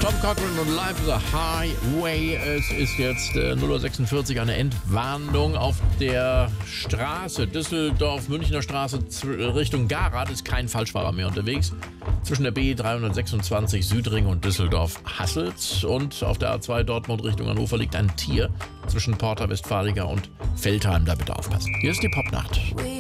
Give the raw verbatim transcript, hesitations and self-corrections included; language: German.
Tom Cochrane und Life is a Highway. Es ist jetzt äh, null Uhr sechsundvierzig, eine Entwarnung auf der Straße Düsseldorf-Münchner Straße Richtung Garath ist kein Falschfahrer mehr unterwegs. Zwischen der B dreihundertsechsundzwanzig Südring und Düsseldorf-Hasselt. Und auf der A zwei Dortmund Richtung Hannover liegt ein Tier zwischen Porta Westfalica und Veltheim. Da bitte aufpassen. Hier ist die Popnacht.